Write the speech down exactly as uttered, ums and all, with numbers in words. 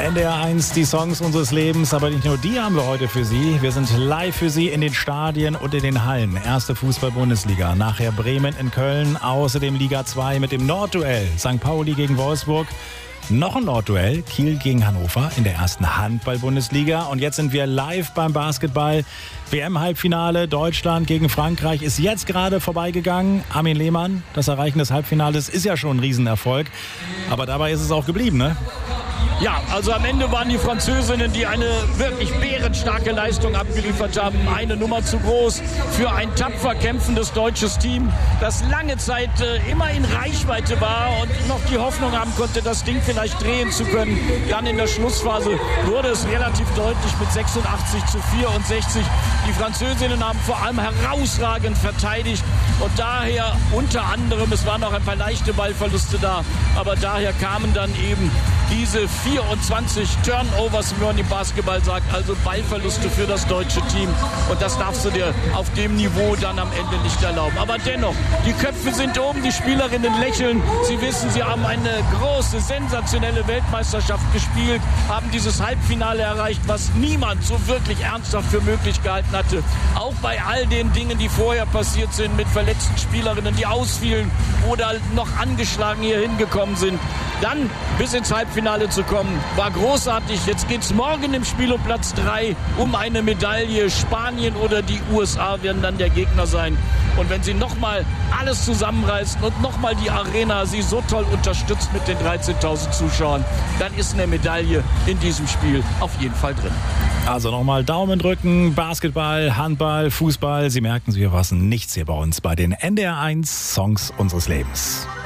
N D R eins, die Songs unseres Lebens, aber nicht nur die haben wir heute für Sie. Wir sind live für Sie in den Stadien und in den Hallen. Erste Fußball-Bundesliga, nachher Bremen in Köln, außerdem Liga zwei mit dem Nordduell, Sankt Pauli gegen Wolfsburg. Noch ein Nordduell, Kiel gegen Hannover in der ersten Handball-Bundesliga. Und jetzt sind wir live beim Basketball. W M-Halbfinale, Deutschland gegen Frankreich ist jetzt gerade vorbeigegangen. Armin Lehmann, das Erreichen des Halbfinales ist ja schon ein Riesenerfolg. Aber dabei ist es auch geblieben, ne? Ja, also am Ende waren die Französinnen, die eine wirklich bärenstarke Leistung abgeliefert haben, eine Nummer zu groß für ein tapfer kämpfendes deutsches Team, das lange Zeit äh, immer in Reichweite war und noch die Hoffnung haben konnte, das Ding vielleicht drehen zu können. Dann in der Schlussphase wurde es relativ deutlich mit sechsundachtzig zu vierundsechzig. Die Französinnen haben vor allem herausragend verteidigt und daher unter anderem, es waren auch ein paar leichte Ballverluste da, aber daher kamen dann eben diese vierundzwanzig Turnovers, wie man im Basketball sagt, also Ballverluste für das deutsche Team. Und das darfst du dir auf dem Niveau dann am Ende nicht erlauben. Aber dennoch, die Köpfe sind oben, die Spielerinnen lächeln. Sie wissen, sie haben eine große, sensationelle Weltmeisterschaft gespielt, haben dieses Halbfinale erreicht, was niemand so wirklich ernsthaft für möglich gehalten hatte. Auch bei all den Dingen, die vorher passiert sind, mit verletzten Spielerinnen, die ausfielen oder noch angeschlagen hier hingekommen sind. Dann bis ins Halbfinale zu kommen, war großartig. Jetzt geht es morgen im Spiel um Platz drei um eine Medaille. Spanien oder die U S A werden dann der Gegner sein. Und wenn sie nochmal alles zusammenreißen und nochmal die Arena sie so toll unterstützt mit den dreizehntausend Zuschauern, dann ist eine Medaille in diesem Spiel auf jeden Fall drin. Also nochmal Daumen drücken, Basketball, Handball, Fußball. Sie merken, wir verpassen nichts hier bei uns bei den N D R eins Songs unseres Lebens.